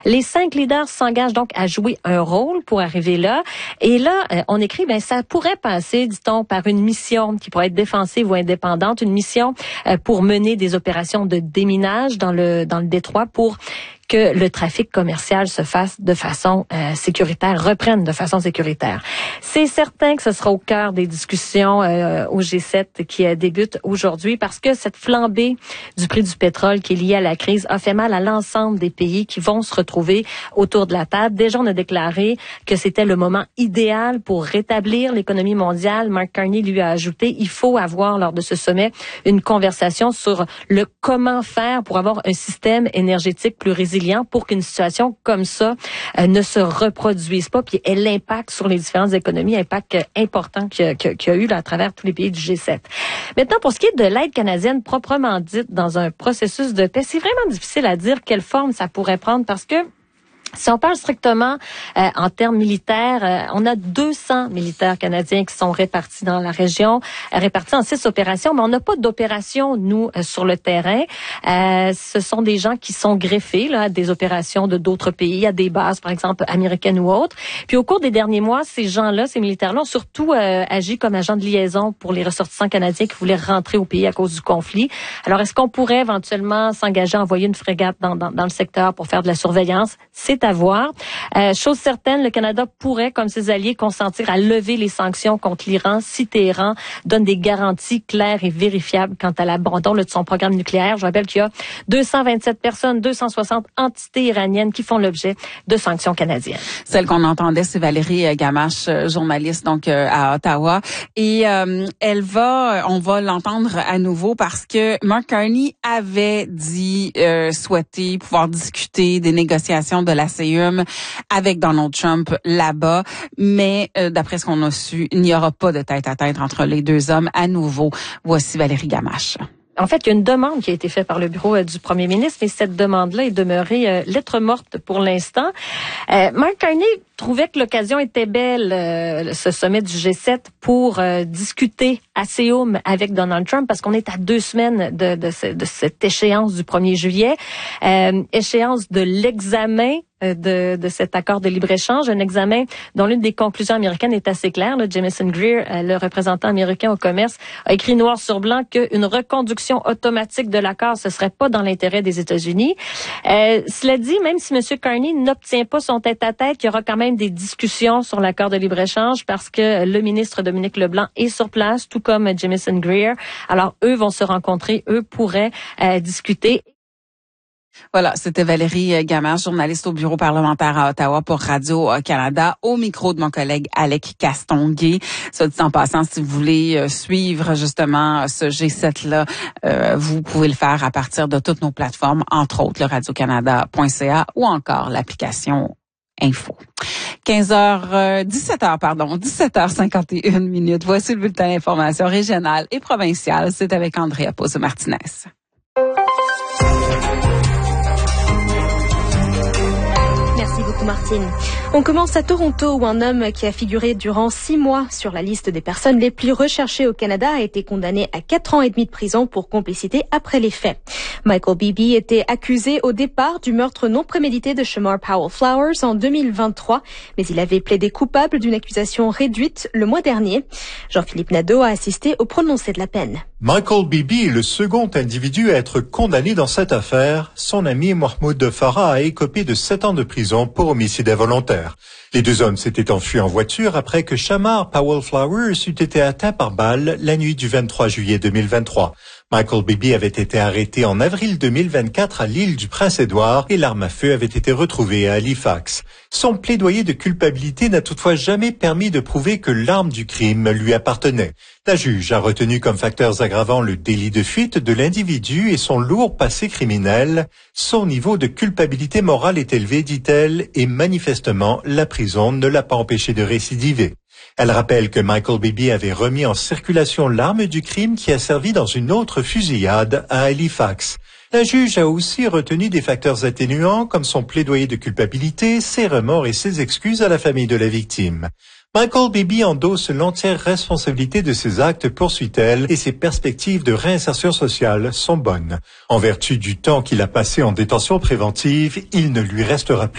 Les 5 leaders s'engagent donc à jouer un rôle pour arriver là. Et là, on écrit, ça pourrait passer, dit-on, par une mission qui pourrait être défensive ou indépendante, une mission pour mener des opérations de déminage dans le détroit pour que le trafic commercial se fasse de façon sécuritaire, reprenne de façon sécuritaire. C'est certain que ce sera au cœur des discussions au G7 qui débutent aujourd'hui parce que cette flambée du prix du pétrole qui est liée à la crise a fait mal à l'ensemble des pays qui vont se retrouver autour de la table. Déjà, on a déclaré que c'était le moment idéal pour rétablir l'économie mondiale. Mark Carney lui a ajouté, il faut avoir lors de ce sommet une conversation sur le comment faire pour avoir un système énergétique plus résilient pour qu'une situation comme ça ne se reproduise pas puis ait l'impact sur les différentes économies, impact important qu'il y a eu là, à travers tous les pays du G7. Maintenant, pour ce qui est de l'aide canadienne proprement dite dans un processus de paix, c'est vraiment difficile à dire quelle forme ça pourrait prendre parce que si on parle strictement en termes militaires, on a 200 militaires canadiens qui sont répartis dans la région, répartis en 6 opérations, mais on n'a pas d'opérations, nous, sur le terrain. Ce sont des gens qui sont greffés là, à des opérations de d'autres pays, à des bases, par exemple, américaines ou autres. Puis au cours des derniers mois, ces gens-là, ces militaires-là, ont surtout agi comme agents de liaison pour les ressortissants canadiens qui voulaient rentrer au pays à cause du conflit. Alors, est-ce qu'on pourrait éventuellement s'engager à envoyer une frégate dans le secteur pour faire de la surveillance? C'est à voir. Chose certaine, le Canada pourrait, comme ses alliés, consentir à lever les sanctions contre l'Iran si Téhéran donne des garanties claires et vérifiables quant à l'abandon de son programme nucléaire. Je rappelle qu'il y a 227 personnes, 260 entités iraniennes qui font l'objet de sanctions canadiennes. Celle qu'on entendait, c'est Valérie Gamache, journaliste donc à Ottawa. Et on va l'entendre à nouveau parce que Mark Carney avait dit souhaiter pouvoir discuter des négociations de la CEUM avec Donald Trump là-bas, mais d'après ce qu'on a su, il n'y aura pas de tête-à-tête entre les deux hommes à nouveau. Voici Valérie Gamache. En fait, il y a une demande qui a été faite par le bureau du premier ministre, mais cette demande-là est demeurée lettre morte pour l'instant. Mark Carney trouvait que l'occasion était belle, ce sommet du G7, pour discuter à Séoul avec Donald Trump, parce qu'on est à 2 semaines de cette échéance du 1er juillet, échéance de l'examen de cet accord de libre-échange, un examen dont l'une des conclusions américaines est assez claire. Là, Jamison Greer, le représentant américain au commerce, a écrit noir sur blanc qu'une reconduction automatique de l'accord, ce serait pas dans l'intérêt des États-Unis. Cela dit, même si M. Carney n'obtient pas son tête-à-tête, il y aura quand même des discussions sur l'accord de libre-échange parce que le ministre Dominique Leblanc est sur place, tout comme Jamison Greer. Alors, eux vont se rencontrer, eux pourraient discuter. Voilà, c'était Valérie Gamache, journaliste au bureau parlementaire à Ottawa pour Radio-Canada, au micro de mon collègue Alec Castonguay. Soit dit en passant, si vous voulez suivre justement ce G7-là, vous pouvez le faire à partir de toutes nos plateformes, entre autres le radiocanada.ca ou encore l'application Info. 17h51 minutes. Voici le bulletin d'information régionale et provinciale. C'est avec Andrea Pozzo-Martinez. Martine. On commence à Toronto où un homme qui a figuré durant 6 mois sur la liste des personnes les plus recherchées au Canada a été condamné à 4 ans et demi de prison pour complicité après les faits. Michael Beebe était accusé au départ du meurtre non prémédité de Shamar Powell Flowers en 2023, mais il avait plaidé coupable d'une accusation réduite le mois dernier. Jean-Philippe Nadeau a assisté au prononcé de la peine. Michael Beebe est le second individu à être condamné dans cette affaire. Son ami Mahmoud Farah a écopé de 7 ans de prison pour homicide involontaire. Les 2 hommes s'étaient enfuis en voiture après que Shamar Powell Flowers eût été atteint par balle la nuit du 23 juillet 2023. Michael Beebe avait été arrêté en avril 2024 à l'île du Prince-Édouard et l'arme à feu avait été retrouvée à Halifax. Son plaidoyer de culpabilité n'a toutefois jamais permis de prouver que l'arme du crime lui appartenait. La juge a retenu comme facteurs aggravants le délit de fuite de l'individu et son lourd passé criminel. Son niveau de culpabilité morale est élevé, dit-elle, et manifestement, la prison ne l'a pas empêché de récidiver. Elle rappelle que Michael Beebe avait remis en circulation l'arme du crime qui a servi dans une autre fusillade à Halifax. La juge a aussi retenu des facteurs atténuants comme son plaidoyer de culpabilité, ses remords et ses excuses à la famille de la victime. Michael Beebe endosse l'entière responsabilité de ses actes, poursuit-elle, et ses perspectives de réinsertion sociale sont bonnes. En vertu du temps qu'il a passé en détention préventive, il ne lui restera plus